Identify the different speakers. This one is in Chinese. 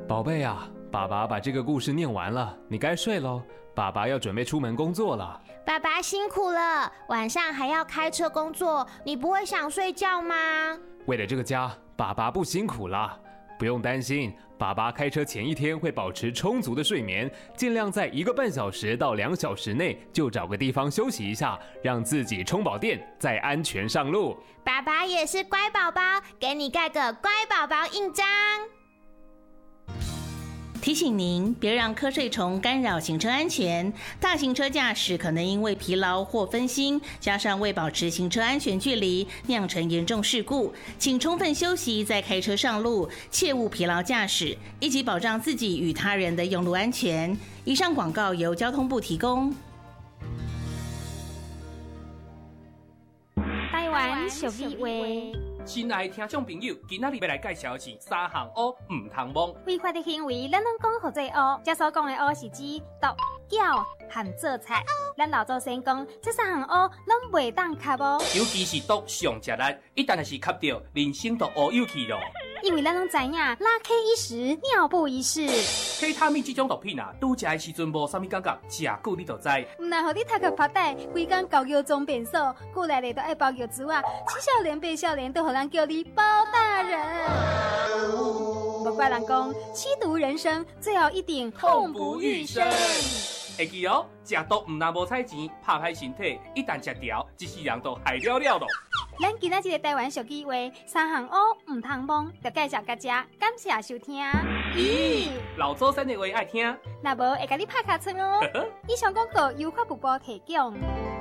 Speaker 1: 宝贝啊，爸爸把这个故事念完了，你该睡咯，爸爸要准备出门工作了。
Speaker 2: 爸爸辛苦了，晚上还要开车工作，你不会想睡觉吗？
Speaker 1: 为了这个家，爸爸不辛苦啦，不用担心，爸爸开车前一天会保持充足的睡眠，尽量在1个半小时到2小时内就找个地方休息一下，让自己充饱电，再安全上路。
Speaker 2: 爸爸也是乖宝宝，给你盖个乖宝宝印章。
Speaker 3: 提醒您，别让瞌睡虫干扰行车安全。大型车驾驶可能因为疲劳或分心，加上未保持行车安全距离，酿成严重事故。请充分休息再开车上路，切勿疲劳驾驶，一起保障自己与他人的用路安全。以上广告由交通部提供。
Speaker 4: 台湾俗语话。
Speaker 5: 亲爱的听众朋友，今仔日要来介绍的是3项乌唔通摸。
Speaker 4: 违法的行为，咱拢讲好做乌。这所讲的乌是指毒、搅和做菜。咱老祖先讲，这3项乌拢袂当吸哦。
Speaker 5: 尤其是毒上食力，一旦是吸到，人生都乌有去咯。
Speaker 4: 因为咱拢知影，拉 K 一时，尿布一世。
Speaker 5: K 他命这种毒品啊，拄食的时阵无啥物感觉，食久你就知。
Speaker 4: 唔然互你头壳拍呆，规工搞药装变数，过来咧都爱包药珠啊，七少年八少年都互人叫你包大人。不怪人讲，吸毒人生最后一定痛不欲生。
Speaker 5: 会记哦，食毒唔但无彩钱，拍歹身体，一旦食掉，一世人都害了了咯。
Speaker 4: 咱今仔日的台湾俗语话，3项乌唔通摸，就介绍大家，感谢收听。
Speaker 5: 咦，老祖先的话爱听，
Speaker 4: 若无会甲你拍卡村哦。以上广告由法务部提供。